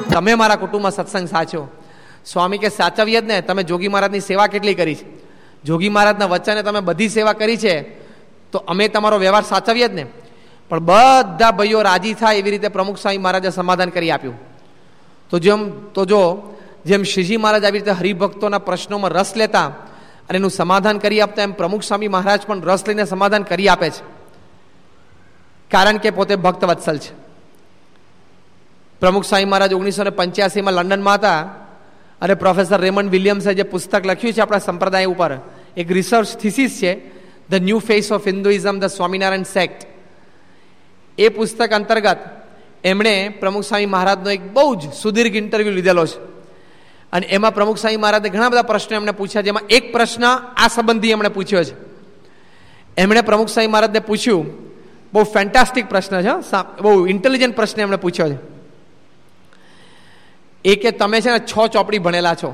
તમે મારા કુટુંબમાં સત્સંગ સાચો. સ્વામી કે સાચવીએ જ ને. તમે જોગી મહારાજની સેવા કેટલી કરી છે, જોગી મહારાજના વચને તમે બધી સેવા કરી છે, તો અમે તમારો વ્યવહાર સાચવીએ જ ને. પણ બધા ભાઈઓ રાજી થાય એવી રીતે પ્રમુખ સ્વામી મહારાજે સમાધાન કરી આપ્યું. જેમ શ્રીજી મહારાજ આવી રીતે હરિભક્તોના પ્રશ્નોમાં રસ લેતા અને એનું સમાધાન કરી આપતા, એમ પ્રમુખ સ્વામી મહારાજ પણ રસ લઈને સમાધાન કરી આપે છે, કારણ કે પોતે ભક્ત વત્સલ છે. પ્રમુખ સ્વામી મહારાજ 1985માં લંડનમાં હતા અને પ્રોફેસર રેમન્ડ વિલિયમ્સે જે પુસ્તક લખ્યું છે આપણા સંપ્રદાય ઉપર, એક રિસર્ચ થીસીસ છે, the new face of Hinduism, the Swaminarayan sect. એ પુસ્તક અંતર્ગત એમણે પ્રમુખ સ્વામી મહારાજનો એક બહુ જ સુદીર્ઘ ઇન્ટરવ્યૂ લીધેલો છે અને એમાં પ્રમુખ સ્વામી મહારાજે ઘણા બધા પ્રશ્નો એમણે પૂછ્યા, જેમાં એક પ્રશ્ન આ સંબંધી એમણે પૂછ્યો છે. એમણે પ્રમુખ સ્વામી મહારાજને પૂછ્યું, બહુ ફેન્ટાસ્ટિક પ્રશ્ન છે, બહુ ઇન્ટેલિજન્ટ પ્રશ્ન એમણે પૂછ્યો છે. એ કે તમે છે ને 6 ચોપડી ભણેલા છો,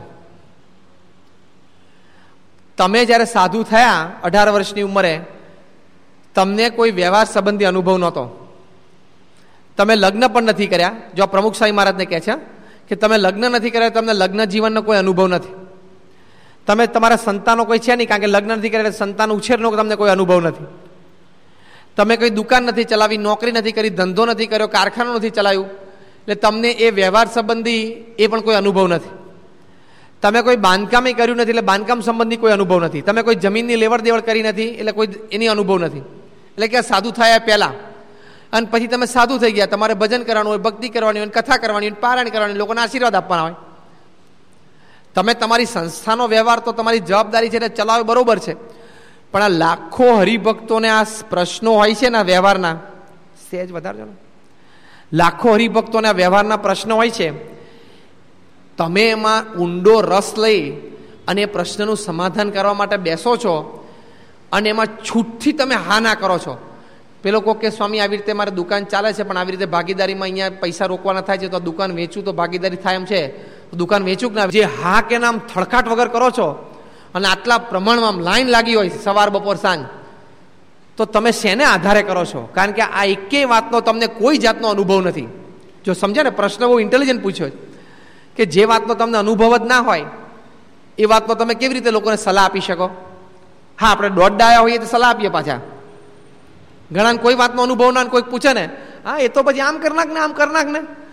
તમે જ્યારે સાધુ થયા 18 વર્ષની ઉંમરે, તમને કોઈ વ્યવહાર સંબંધી અનુભવ નહોતો, તમે લગ્ન પણ નથી કર્યા. જો પ્રમુખ સ્વામી મહારાજને કહે છે કે તમે લગ્ન નથી કર્યા, તમને લગ્ન જીવનનો કોઈ અનુભવ નથી, તમે તમારા સંતાનો કોઈ છે નહીં, કારણ કે લગ્ન નથી કર્યા, સંતાન ઉછેરનો તમને કોઈ અનુભવ નથી, તમે કોઈ દુકાન નથી ચલાવી, નોકરી નથી કરી, ધંધો નથી કર્યો, કારખાનું નથી ચલાવ્યું, એટલે તમને એ વ્યવહાર સંબંધી એ પણ કોઈ અનુભવ નથી, તમે કોઈ બાંધકામ કર્યું નથી, એટલે બાંધકામ સંબંધી કોઈ અનુભવ નથી, તમે કોઈ જમીનની લેવડ દેવડ કરી નથી, એટલે કોઈ એની અનુભવ નથી. એટલે કે સાધુ થયા પહેલા અને પછી તમે સાધુ થઈ ગયા, તમારે ભજન કરવાનું હોય, ભક્તિ કરવાની હોય, કથા કરવાની હોય, પારાયણ કરવાની, લોકોને આશીર્વાદ આપવાના હોય. તમે તમારી સંસ્થાનો વ્યવહાર તો તમારી જવાબદારી છે એટલે ચલાવે, બરોબર છે, પણ આ લાખો હરિભક્તોને આ પ્રશ્નો હોય છે ને વ્યવહારના, સહેજ વધારજો ને, લાખો હરિભક્તોને આ વ્યવહારના પ્રશ્નો હોય છે, તમે એમાં ઊંડો રસ લઈ અને એ પ્રશ્નનું સમાધાન કરવા માટે બેસો છો અને એમાં છૂટથી તમે હા ના કરો છો. પેલો કહો કે સ્વામી આવી રીતે મારે દુકાન ચાલે છે, પણ આવી રીતે ભાગીદારીમાં અહીંયા પૈસા રોકવાના થાય છે, તો દુકાન વેચું તો ભાગીદારી થાય એમ છે, તો દુકાન વેચું કે ના. જે હા કે નામ થડકાટ વગર કરો છો અને આટલા પ્રમાણમાં લાઈન લાગી હોય સવાર બપોર સાંજ, તો તમે શેને આધારે કરો છો? કારણ કે આ એકેય વાતનો તમને કોઈ જાતનો અનુભવ નથી. જો સમજે ને, પ્રશ્ન બહુ ઇન્ટેલિજન્ટ પૂછ્યો કે જે વાતનો તમને અનુભવ જ ના હોય એ વાતનો તમે કેવી રીતે લોકોને સલાહ આપી શકો? હા, આપણે દોઢ ડાયા હોઈએ તો સલાહ આપીએ પાછા. ઘણાને કોઈ વાતનો અનુભવ ના, કોઈ પૂછે ને, હા એ તો પછી આમ કર નાખ ને, આમ કર નાખ ને,